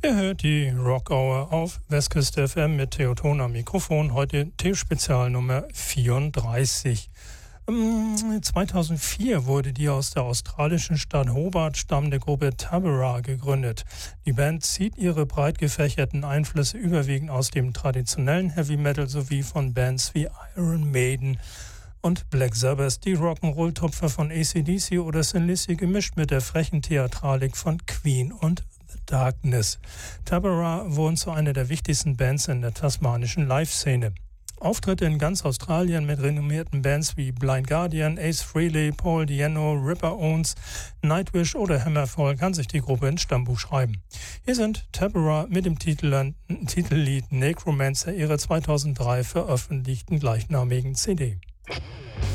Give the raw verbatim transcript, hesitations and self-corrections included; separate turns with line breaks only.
Ihr hört die Rock Hour auf Westküste F M mit Theoton am Mikrofon. Heute T-Spezial Nummer vierunddreißig. zweitausendvier wurde die aus der australischen Stadt Hobart stammende Gruppe Tabera gegründet. Die Band zieht ihre breit gefächerten Einflüsse überwiegend aus dem traditionellen Heavy Metal sowie von Bands wie Iron Maiden und Black Sabbath, die Rock'n'Roll-Tupfer von A C D C oder Thin Lizzy gemischt mit der frechen Theatralik von Queen und The Darkness. Tabera wurden zu einer der wichtigsten Bands in der tasmanischen Live-Szene. Auftritte in ganz Australien mit renommierten Bands wie Blind Guardian, Ace Frehley, Paul Di'Anno, Ripper Owens, Nightwish oder Hammerfall kann sich die Gruppe ins Stammbuch schreiben. Hier sind Tabera mit dem Titel, Titellied Necromancer ihrer zweitausenddrei veröffentlichten gleichnamigen C D.